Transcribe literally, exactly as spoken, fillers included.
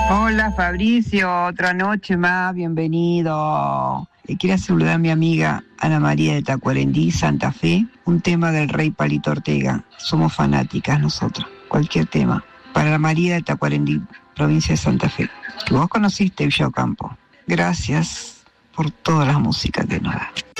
Hola Fabricio, otra noche más, bienvenido. Le quiero saludar a mi amiga Ana María de Tacuarembí, Santa Fe, un tema del Rey Palito Ortega. Somos fanáticas nosotros, cualquier tema. Para la María de Tacuarembí, provincia de Santa Fe, que vos conociste, Villa Ocampo. Gracias por toda la música que nos da.